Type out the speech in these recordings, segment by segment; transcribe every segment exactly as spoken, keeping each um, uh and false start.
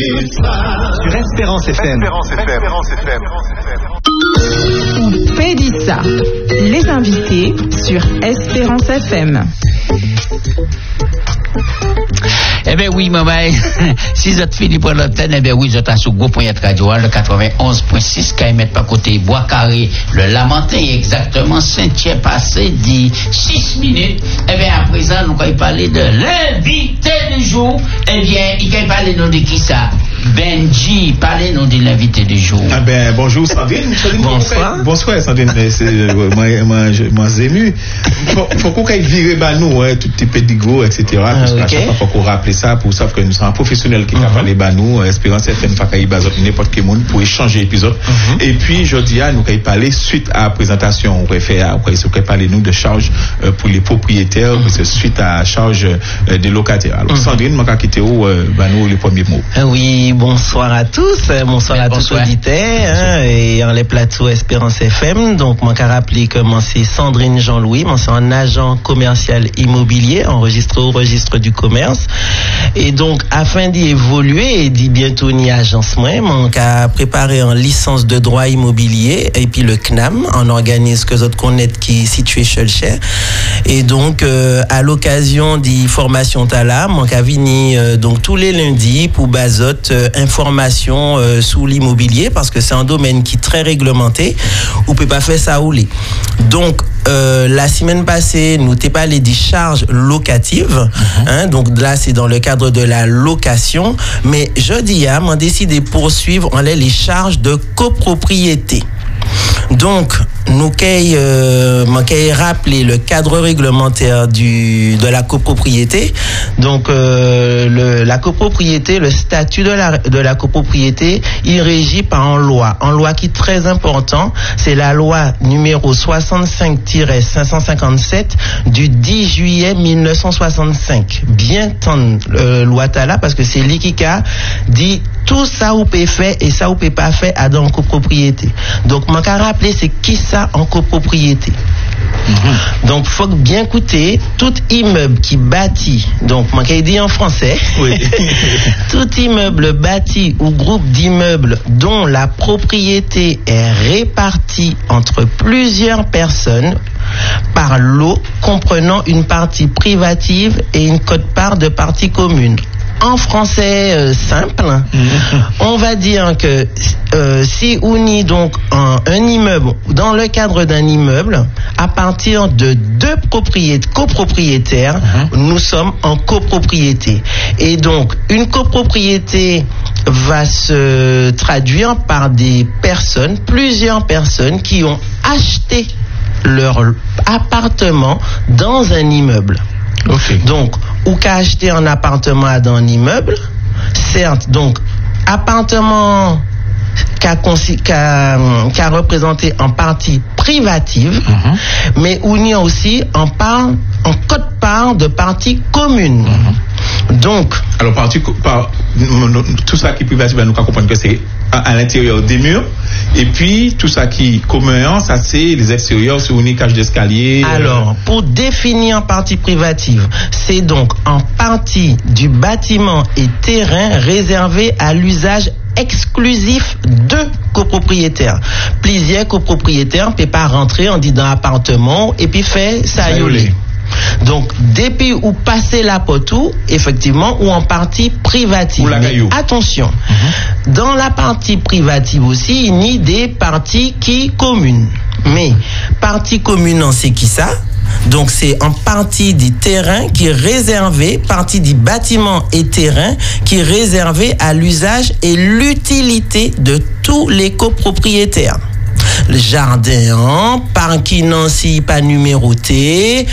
Sur Espérance F M. Espérance F M. Ou Pédissa. Les invités sur Espérance F M. Eh bien oui, maman, si vous êtes fini pour l'antenne, eh bien oui, vous êtes sur Gros Point Radio, le quatre-vingt-onze point six, qui met par côté Bois Carré, le Lamentin, exactement, Saint-Thierry passé, dit six minutes. Eh bien, à présent, nous allons parler de l'invité du jour. Eh bien, il va parler de qui ça? Benji, parlez-nous de l'invité du jour. Ah ben, bonjour Sandrine. Sandrine Bonsoir. Bonsoir Sandrine. C'est, euh, moi, moi, moi, ému. Faut, faut qu'on aille virer bah nous, hein, tout petit pédigo, et cetera. Parce qu'à chaque fois, faut qu'on rappelle ça pour savoir que nous sommes un professionnel qui a uh-huh. parlé bah nous, Espérance F M, Fakaï Bazot, n'importe quel monde pour échanger l'épisode. Uh-huh. Et puis, je dis à nous qu'on parler suite à la présentation, on va faire, on va parler nous de charges euh, pour les propriétaires, uh-huh. c'est suite à la charge euh, des locataires. Alors, uh-huh. Sandrine, moi, qui était où, euh, bah nous, les premiers mots. Uh, oui. Bonsoir à tous, bonsoir à tous auditeurs hein, et en les plateaux Espérance F M. Donc, moi, qu'à rappeler que moi, c'est Sandrine Jean-Louis, moi, c'est un agent commercial immobilier enregistré au registre du commerce. Et donc, afin d'y évoluer et d'y bientôt ni agence moi, moi, qu'à préparer en licence de droit immobilier et puis le C N A M, un organisme que vous connaissez qui est situé chez le cher. Et donc, euh, à l'occasion des formations Tala, moi, qu'à venir euh, donc tous les lundis pour bazote euh, information euh, sous l'immobilier parce que c'est un domaine qui est très réglementé. On peut pas faire ça ou les. Donc euh, la semaine passée, nous t'ai parlé des charges locatives. Mm-hmm. Hein, donc là, c'est dans le cadre de la location. Mais jeudi, hein, on a décidé de poursuivre on les charges de copropriété. Donc, nous qu'ayons euh, rappelé le cadre réglementaire du, de la copropriété. Donc, euh, le, la copropriété, le statut de la, de la copropriété, il régit par une loi. Une loi qui est très important, c'est la loi numéro soixante-cinq cinq cent cinquante-sept du dix juillet mille neuf cent soixante-cinq. Bien tant euh, loi Tala, parce que c'est l'I K I A dit tout ça ou peut faire et ça ou peut pas faire à dans copropriété. Donc, moi qu'à rappeler, c'est qui ça en copropriété. Mm-hmm. Donc, faut bien écouter, tout immeuble qui bâtit, donc, moi qu'à dit en français, oui. Tout immeuble bâti ou groupe d'immeubles dont la propriété est répartie entre plusieurs personnes par lot comprenant une partie privative et une quote-part de partie commune. En français euh, simple, mmh. on va dire que euh, si on y donc un, un immeuble, dans le cadre d'un immeuble, à partir de deux propriétaires, copropriétaires, mmh. nous sommes en copropriété. Et donc, une copropriété va se traduire par des personnes, plusieurs personnes qui ont acheté leur appartement dans un immeuble. Okay. Donc, ou qu'à acheter un appartement dans un immeuble, certes, donc, appartement qu'a, qu'a, qu'a représenté en partie privative, mm-hmm. mais où il y a aussi en part, en quote-part de partie commune. Mm-hmm. Donc, alors, partie, par, tout ça qui est privatif, ben, nous comprenons que c'est à, à l'intérieur des murs, et puis tout ça qui est commun, ça c'est les extérieurs, c'est une cage d'escalier. Alors, euh... pour définir en partie privative, c'est donc en partie du bâtiment et terrain réservé à l'usage exclusif de copropriétaires. Plusieurs copropriétaires ne peuvent pas rentrer en disant appartement et puis faire ça yolé. Donc, depuis où passer la potou, effectivement, ou en partie privative. Mais attention, mm-hmm. dans la partie privative aussi, il y a des parties qui communes. Mais, partie commune, c'est qui ça? Donc, c'est en partie du terrain qui est réservé, partie du bâtiment et terrain qui est réservé à l'usage et l'utilité de tous les copropriétaires. Le jardin, parking si pas numéroté,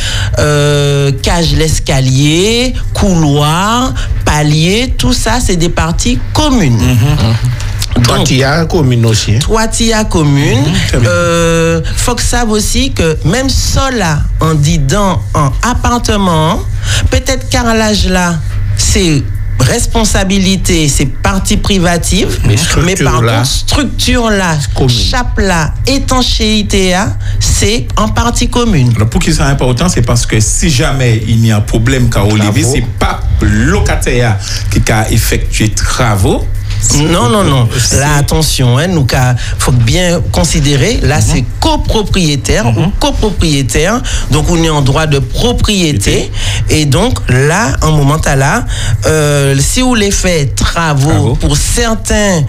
euh, cage l'escalier, couloir, palier, tout ça c'est des parties communes. Mm-hmm. Toitia commune aussi. Toitia commune. Mmh, euh, faut que ça aussi que même ça là, on dit dans un appartement, peut-être carrelage là, c'est responsabilité, c'est partie privative, mais, mais par là, contre, structure là, chape là, étanchéité là, c'est en partie commune. Alors pour qui c'est important, c'est parce que si jamais il y a un problème qu'a Olivier, c'est pas le locataire qui a effectué travaux, Non, non, non. Là, attention, hein, nous faut bien considérer, là, mm-hmm. c'est copropriétaire mm-hmm. ou copropriétaire. Donc, on est en droit de propriété. Et donc, là, en moment à là, euh, si vous les faites travaux, travaux. pour certains,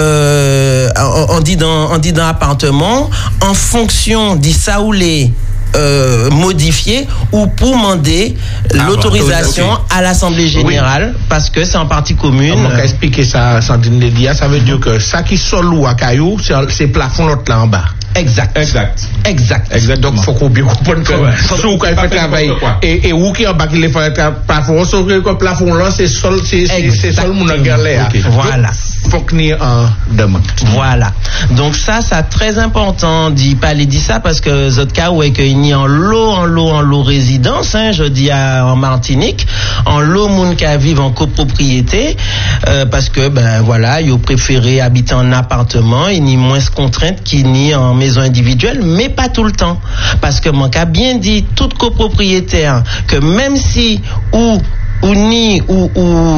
euh, on, on dit dans, on dit dans appartement, en fonction de ça ou les Euh, modifier ou pour demander ah l'autorisation bon, okay. à l'Assemblée générale oui. parce que c'est en partie commune. On va expliquer ça, Sandrine Ledia, ça veut dire que ça qui sont loup à caillou, c'est plafond l'autre là en bas. Exact. Exact. Exact. Exactement. Donc, faut qu'on bien comprenne que si vous fait travail et, et vous qui en bas qui les fait plafond, sauf que le plafond là, c'est seul, c'est, c'est seul mon galère. Okay. Voilà. Faut qu'il y ait un demande. Voilà. Donc, ça, c'est très important d'y parler de ça parce que, zot cas, ouais, qu'il y a en lot, en lot, en lot résidence, hein, je dis à, en Martinique, en lot, moun qui vivent en copropriété, euh, parce que, ben, voilà, ils ont préféré habiter en appartement, il y a moins de contraintes qu'il n'y a en maison individuelle, mais pas tout le temps. Parce que mon cas bien dit, tout copropriétaire, que même si ou ou ni ou,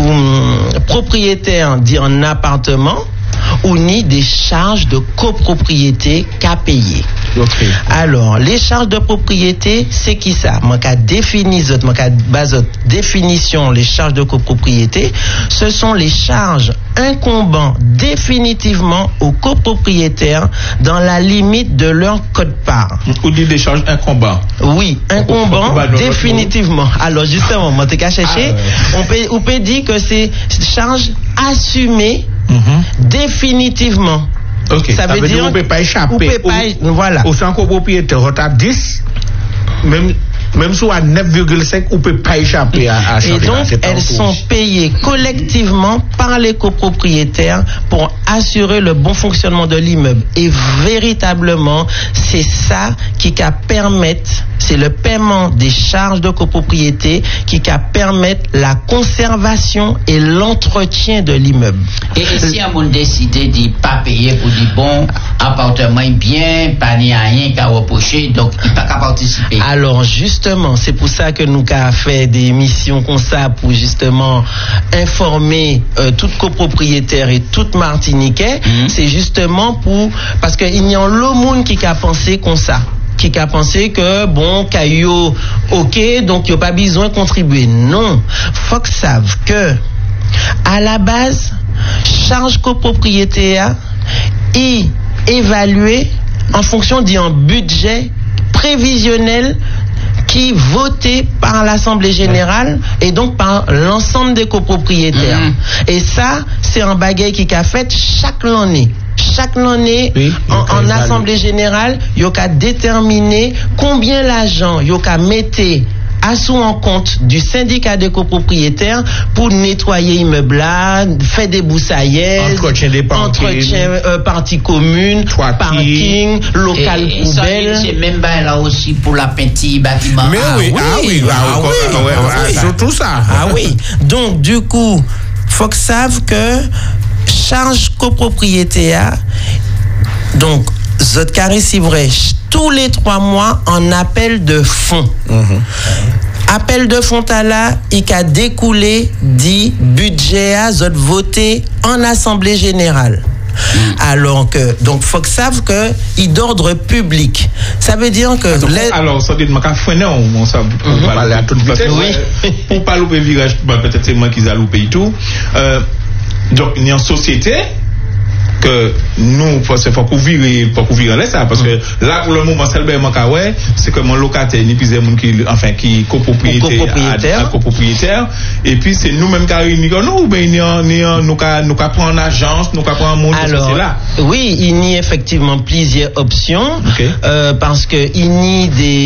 ou propriétaire dit en appartement, ou ni des charges de copropriété qu'à payer. Okay. Alors, les charges de propriété, c'est qui ça? Mon cas définit, mon cas base définition, les charges de copropriété, ce sont les charges incombant définitivement aux copropriétaires dans la limite de leur quote-part. Ou dit des charges incombant? Oui, incombant définitivement. Alors, justement, moi, t'es qu'à chercher, ah, ouais. on peut, on peut dire que c'est charges assumées mm-hmm. définitivement. Okay. Ça, ça veut, veut dire qu'on ne peut pas échapper. Pas, au, voilà. Au sein copropriétaire, on tape dix, même, même si on a neuf virgule cinq, on ne peut pas échapper à, à changer. Et donc, elles sont payées collectivement par les copropriétaires pour assurer le bon fonctionnement de l'immeuble. Et véritablement, c'est ça qui va permettre, c'est le paiement des charges de copropriété qui va permettre la conservation et l'entretien de l'immeuble. Et, et si on décide de ne pas payer pour du bon appartement bien, pas ni rien qu'à reprocher, donc il n'y a pas qu'à participer. Alors justement, c'est pour ça que nous avons fait des émissions comme ça pour justement informer euh, tout copropriétaire et tout Martiniquais. Mm-hmm. C'est justement pour, parce qu'il y a le monde qui a pensé comme ça. Qui a pensé que, bon, caillou, ok, donc il n'y a pas besoin de contribuer. Non. Faut que savent que, à la base, charge copropriétaire est évaluée en fonction d'un budget prévisionnel qui est voté par l'Assemblée générale et donc par l'ensemble des copropriétaires. Mmh. Et ça, c'est un bagage qui a fait chaque année. Chaque année, oui, en, en Assemblée générale, il y a déterminer combien l'argent il y a mettre à sous en compte du syndicat des copropriétaires pour nettoyer immeuble là, faire des broussaillaises, entretien des parkings, entretien euh, partie commune, Toiture, parking, local et, et poubelle. C'est même là aussi pour la peinture bâtiment. Mais ah, oui, ah oui, ah, ah, oui, ah, oui, ah, oui, surtout ça. Ah oui. Donc du coup, faut que savent que charge copropriétaire, donc zot carré si vrai, tous les trois mois en appel de fonds. Mm-hmm. Appel de fonds à là, il a découlé dit budget à zot voté en assemblée générale. Mm. Alors que, donc, faut que savent que il d'ordre public. Ça veut dire que. Alors, les... alors ça dit, je vais freiner, on s'en va aller à toute vitesse. Oui. Pour pas louper virage, peut-être c'est moi qui ai loupé et tout. Euh, donc, il y a une société que nous, c'est pour couvrir, pour couvrir ça, parce que là, pour le moment, c'est que mon locataire, ni plus moun qui, enfin, qui copropriétaire, copropriétaire, et puis c'est nous-mêmes qui réunissons, nous, ben, nous, nous, prendre en agence, nous, prendre en monde, c'est là. Oui, il y a effectivement plusieurs options, okay. euh, parce que il y a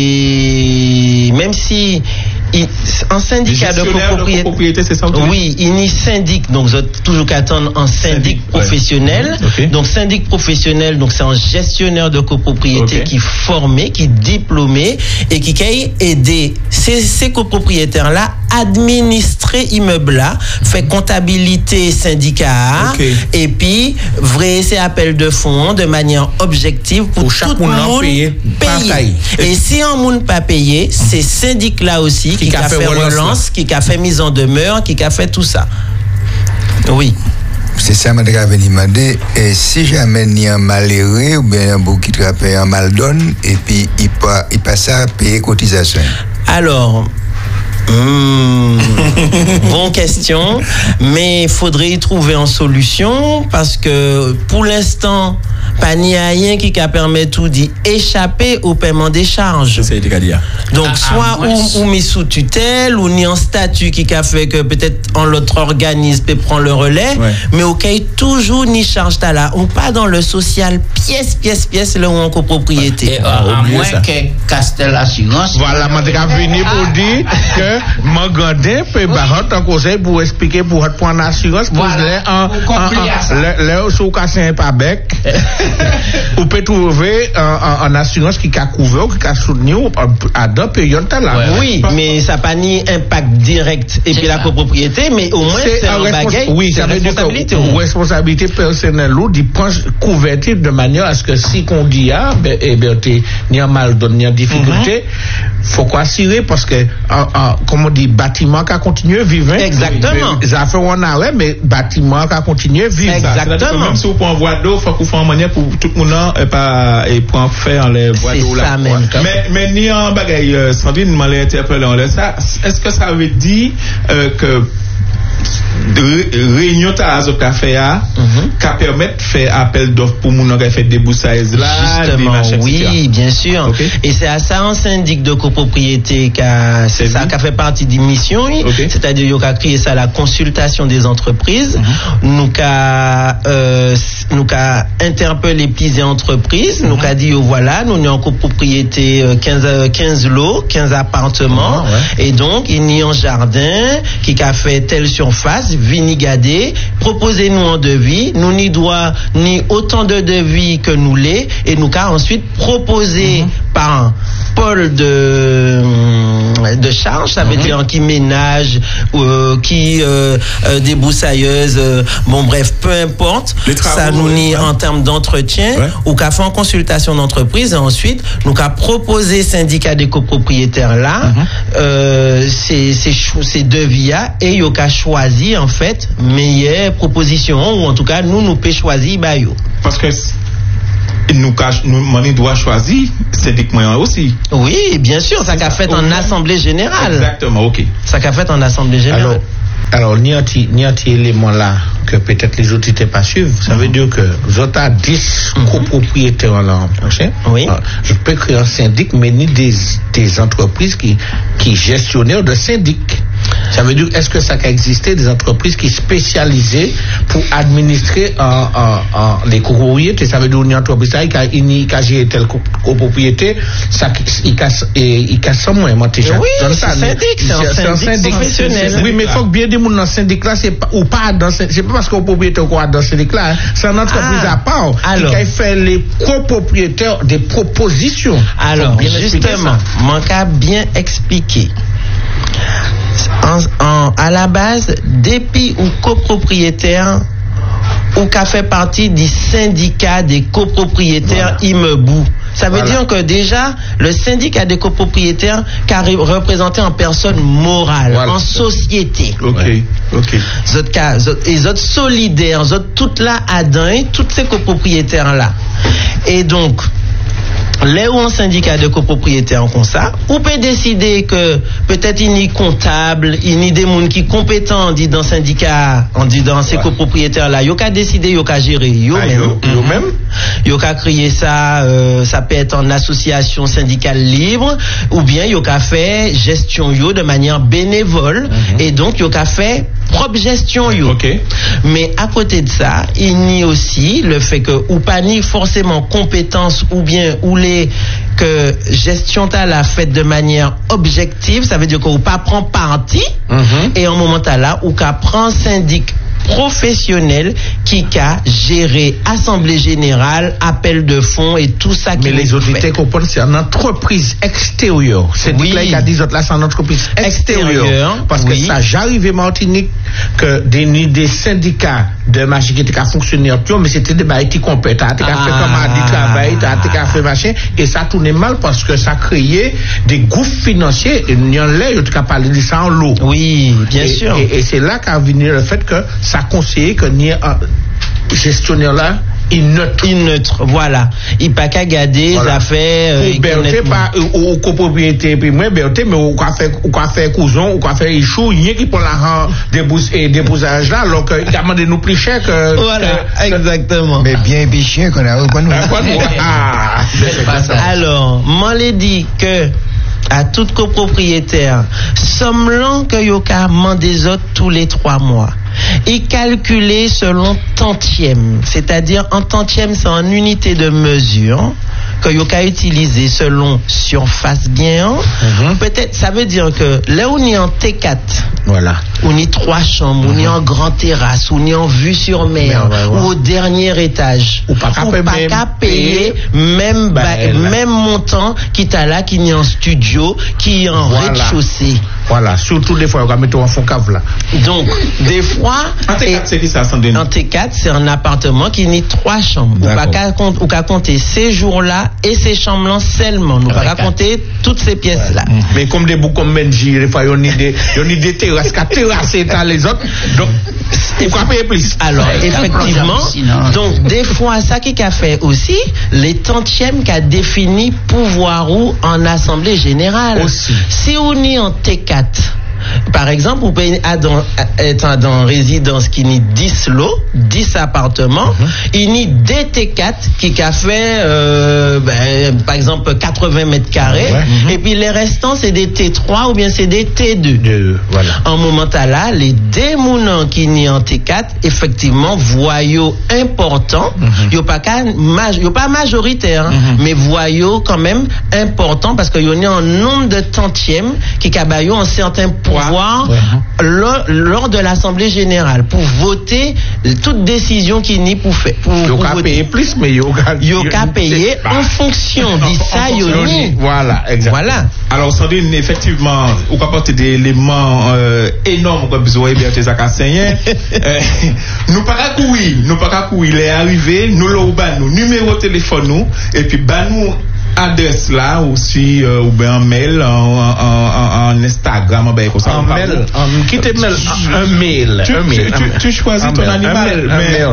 des, même si, il, en syndicat de copropriété, de copropriété, c'est ça? Oui, il y a syndic, donc, vous êtes toujours qu'attendre un syndic, syndic professionnel. Ouais. Okay. Donc syndic professionnel, donc c'est un gestionnaire de copropriété okay. qui est formé, qui est diplômé et qui a aidé ces, ces copropriétaires là administrer immeuble là, fait comptabilité syndicat okay. et puis vrai c'est appel de fonds de manière objective pour, pour chaque tout le monde payer. payer. Et si un monde pas payé, c'est syndic là aussi qui, qui a fait relance, relance qui a fait mise en demeure, qui a fait tout ça. Oui. c'est ça que je vais demander. Et si jamais il y a un malheureux ou bien un beau qui travaille un mal donne, et puis il, pa, il passe à payer cotisation. Alors, Mmh, bonne question, mais il faudrait y trouver une solution parce que pour l'instant, pas ni rien qui permet tout d'échapper au paiement des charges. C'est ce que dire. Donc, ah, soit ah, ou, ou mis sous tutelle ou ni en statut qui a fait que peut-être en l'autre organisme peut prendre le relais, ouais. Mais ok, toujours ni charge t'as là, ou pas dans le social, pièce, pièce, pièce, là où on copropriété. Et, euh, à moins ça. Que Castel Assurance. Voilà, je vais venir pour dire que Magandin peut battre un conseil pour expliquer pour votre point d'assurance pour les en sous casser pas bec. Vous pouvez trouver en assurance qui a couvert qui a soutenu à deux périodes là. Oui, mais ça pas ni impact direct et puis la copropriété, mais au moins c'est un bagage. Oui, ça veut dire que responsabilité personnelle ou dit couverture de manière à ce que si qu'on dit ah ben eh ben t'es ni en mal donne ni en difficulté, faut quoi assurer parce que comme on dit bâtiment qui a continué vivre. Exactement. Ça fait un arrêt mais bâtiment qui a continué vivre. Exactement. Même si on prend voie d'eau, faut qu'on fasse en manière pour tout le monde et pas et pour faire les voies d'eau là. Mais mais ni en bagaille Sandrine m'a interpellé en ça. Est-ce que ça veut dire euh, que réunion ta azo café a qui permet de faire appel d'offres pour moun qui fait déboussage là oui bien sûr okay. Et c'est à ça un syndic de copropriété qui a c'est ça qui a fait partie des missions okay. C'est-à-dire il a créé ça la consultation des entreprises mm-hmm. nous qu'a euh, nous qu'a interpellé plusieurs entreprises mm-hmm. nous qu'a dit oh, voilà nous sommes en copropriété quinze, quinze lots quinze appartements mm-hmm, ouais. Et donc il y a un jardin qui a fait telle surface vinigadé, proposez-nous un devis, nous n'y doit ni autant de devis que nous l'est, et nous qu'a ensuite proposé mm-hmm. par un pôle de de charge, ça veut mm-hmm. dire qui ménage, euh, qui euh, euh, débroussailleuse, euh, bon bref, peu importe, travaux, ça nous nie ouais. En termes d'entretien, ouais. Ou qu'a fait en consultation d'entreprise, et ensuite nous qu'a proposé syndicat des copropriétaires là, mm-hmm. euh, ces, ces, ces devis là, et il a choisi en fait meilleure proposition ou en tout cas nous nous peut choisir bah yo parce que nous nous doit choisir syndiquement aussi oui bien sûr ça qu'a fait en assemblée générale exactement ok ça qu'a fait en assemblée générale alors alors ni anti ni anti élément là que peut-être les autres n'étaient pas suivre ça mm-hmm. veut dire que vous avez dix mm-hmm. copropriétaires l'an prochain oui alors, je peux créer un syndic mais ni des des entreprises qui qui gestionnaires de syndic. Ça veut dire, est-ce que ça a existé des entreprises qui spécialisées pour administrer en, en, en les copropriétés? Ça veut dire une entreprise qui a, qui a géré telle copropriété, ça, il casse, il casse moins, moi, t'es oui, c'est un syndic, c'est un syndic professionnel. Oui, mais il faut que bien dire, dans le syndic là, c'est pas, ou pas dans, c'est pas parce que copropriété ou quoi dans le syndic là, hein, c'est une entreprise ah, à part, alors, qui a fait les copropriétaires des propositions. Alors, justement, manque à bien expliquer. En, en, à la base, dépit ou copropriétaire ou qu'a fait partie du syndicat des copropriétaires voilà. Immeubles. Ça veut voilà. Dire que déjà, le syndicat des copropriétaires qui représenté en personne morale, voilà. En société. Ok, ouais. Ok. Et les autres solidaires, les autres toutes là à d'un, toutes ces copropriétaires-là. Et donc, là où un syndicat de copropriétaires comme ça, ou peut décider que peut-être il n'y comptable, il n'y des gens qui compétents dit dans syndicat, on dit dans ces ouais. Copropriétaires là, yo qu'à décider, yo qu'à gérer, yo ah, même, yo, yo mm-hmm. même, yo qu'à créer ça, euh, ça peut être en association syndicale libre, ou bien yo qu'à faire gestion yo de manière bénévole, mm-hmm. Et donc yo qu'à faire propre gestion yo. Okay. Mais à côté de ça, il n'y a aussi le fait que ou pas ni forcément compétence ou bien ou les que gestion ta la faite de manière objective, ça veut dire qu'on pas prend parti mm-hmm. Et en moment là ou qu'à prend syndic professionnel qui a géré assemblée générale, appel de fonds et tout ça qui mais les auditeurs comprennent c'est une entreprise extérieure. C'est oui. Là qui a dit là c'est une entreprise extérieure, extérieure parce oui. que ça j'arrive en Martinique que des des syndicats de machine qui a fonctionné mais c'était des bails qui compétents, qui a fait comme du travail, qui a fait machin et ça tournait mal parce que ça créait des gouffres financiers et il y en a eu qui a parlé de ça en l'eau. Oui, bien et, sûr. Et, et c'est là qu'a venu le fait que ça conseillait que ni un gestionnaire là il neutre. Il neutre, voilà. Il pas qu'à garder les affaires. Pour Berthe, pas au copropriété, puis moi, Berthe, mais au café, au café cousin, au café Ichou, il y a qui pour l'argent des débousages là, alors qu'il a demandé nous plus cher que. Voilà, que, exactement. Mais bien bichien qu'on a, qu'on Ah, alors, m'en l'ai dit que, à tout copropriétaire, semblant que yoka mande des autres tous les trois mois. Et calculé selon tantième, c'est-à-dire en tantième, c'est en unité de mesure que yoka utilisé selon surface gain. Mm-hmm. Peut-être, ça veut dire que là où on est en T quatre, voilà, on est trois chambres, mm-hmm. on est en grande terrasse, on est en vue sur mer, ouais, ouais. ou au dernier étage, ou pas qu'à payer même bah, bah, même montant qui t'a là, qui est en studio, qui est en voilà. rez-de-chaussée. Voilà, surtout des fois, on va mettre en fond cave là. Donc, des fois, en T quatre, c'est qui ça, en T quatre, c'est un appartement qui n'est trois chambres. Ou pas qu'à ou qu'à compter ces jours-là et ces chambres-là seulement. Nous pas compter toutes ces pièces-là. Ouais. Mais comme des bouts comme Benji, des fois, il y a des, il y a des terrasses qui terrassent les autres. Donc, il faut payer plus. Alors, effectivement, donc, des fois, ça qui a fait aussi, les tantièmes qu'a défini pouvoir ou en assemblée générale. Aussi. Si on est en T quatre, par exemple, vous pouvez être dans une résidence qui n'y dix lots, dix appartements, mm-hmm. il n'y des T quatre qui a fait, euh, ben, par exemple, quatre-vingts mètres carrés, ouais. mm-hmm. et puis les restants, c'est des T trois ou bien c'est des T deux. De, voilà. En moment là, les démounants qui n'y en T quatre, effectivement, voyaux importants, il mm-hmm. n'y a pas majoritaire, mm-hmm. mais voyaux quand même importants parce qu'il y a un nombre de tantièmes qui cabaillent un certain pouvoir ouais. lors, lors de l'Assemblée générale pour voter toute décision qui n'est pour faire. Pour qu'à payer plus, mais il y a payer en fonction de ça, il Voilà, exactement. Voilà. Alors, Sandrine, effectivement, on peut apporter des éléments euh, énormes comme vous avez bien Zakasséen. Nous pas courir, nous pas courir, il est arrivé, nous l'avons nous numéro de téléphone nous et puis bah nous adresse là aussi euh, ou bien un mail en, en, en, en Instagram ben comme ça un mail en quitte mail un mail tu, un mail tu, tu, tu choisis ton animal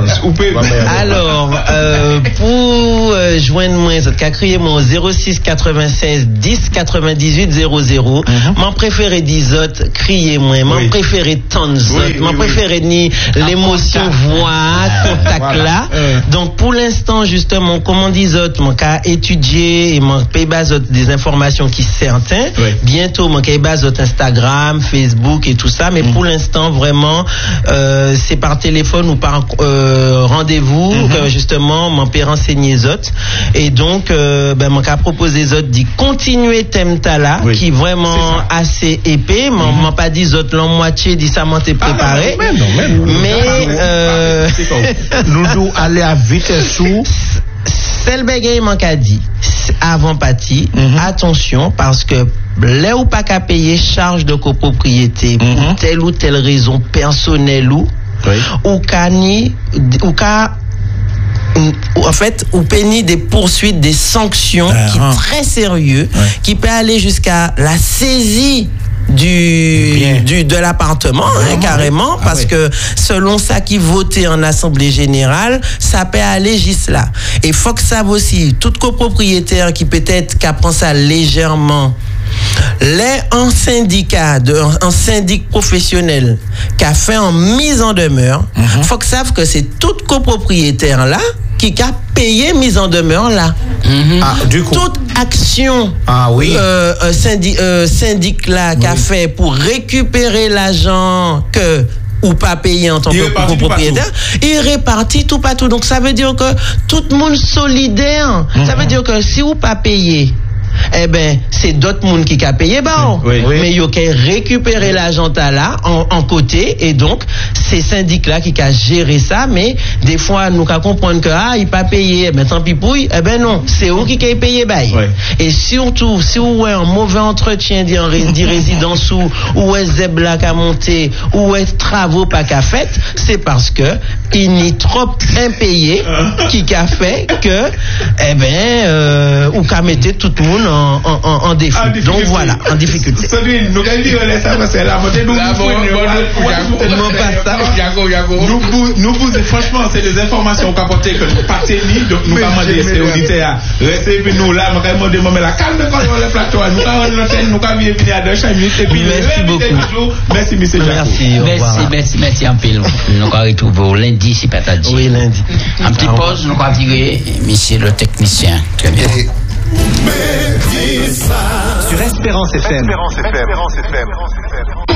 alors euh, pour euh, joindre moi ça qu'a crié mon zéro six quatre-vingt-seize dix quatre-vingt-dix-huit zéro zéro mon préféré dix autres criez moi mon préféré tons autres mon préféré ni l'émotion voix contact là donc pour l'instant justement comment dix autres mon cas étudier et mon pays base des informations qui certains oui. bientôt mon pays base Instagram Facebook et tout ça mais mm. pour l'instant vraiment euh, c'est par téléphone ou par euh, rendez-vous mm-hmm. euh, justement mon père renseigner les autres et donc euh, ben mon cas proposer les autres dit continuer thème là oui. qui vraiment assez épais mon mm-hmm. pas dit autres l'en moitié dit ça m'était préparé ah, non, mais, non, mais, mais euh, nous devons aller à vitesse sous celle bégay manque a dit avant parti mm-hmm. attention parce que là ou pas qu'à payer charge de copropriété mm-hmm. pour telle ou telle raison personnelle ou oui. ou qu'à ni ou qu'à en fait, ou pénit des poursuites, des sanctions uh-huh. qui est très sérieux, ouais. qui peut aller jusqu'à la saisie du, du de l'appartement hein, carrément ah, parce oui. que selon ça qui voté en assemblée générale ça peut aller juste là et faut que ça aussi toute copropriétaire qui peut-être qu'apprend ça légèrement les en syndicat de en syndic professionnel qui a fait en mise en demeure mm-hmm. faut que savent que c'est toute copropriétaire là qui a payé mise en demeure là. Mm-hmm. Ah, du coup. Toute action ah, oui. euh, euh, syndic, euh, syndic là oui. qu'a fait pour récupérer l'argent que ou pas payé en tant il que copropriétaire, il répartit tout partout. Donc ça veut dire que tout le monde solidaire. Mm-hmm. Ça veut dire que si ou pas payé eh ben, c'est d'autres monde qui a payé, bah, oui, oui. mais ils ont récupéré l'argent là, en, en côté, et donc, c'est syndic là qui a géré ça, mais des fois, nous qu'à comprendre que, ah, il pas payé, eh ben, tant pis pour, eh ben non, c'est eux qui a payé, bah. Oui. Et surtout, si vous avez un mauvais entretien des résidences ou, ou est zeb là qu'à monter, ou est travaux pas qu'à fait, c'est parce que il n'y trop impayé qui a fait que, eh ben, euh, ou qu'a mettre tout le monde en, en, en, en défi. Donc voilà, en difficulté. Celui, nous allons dire ça parce que la montée nous nous vous franchement c'est des informations qu'on apporté que nous pas tenir donc nous avons demandé ces auditeurs rester puis nous là nous avons demandé la calme quand on le plateau nous avons l'antenne nous avons venir à deux cinq minutes et puis merci beaucoup. Merci monsieur merci merci merci merci en pile nous allons retrouver lundi si pas dit oui lundi en petite pause nous allons tirer monsieur le technicien très bien sur Espérance F M. Espérance F M.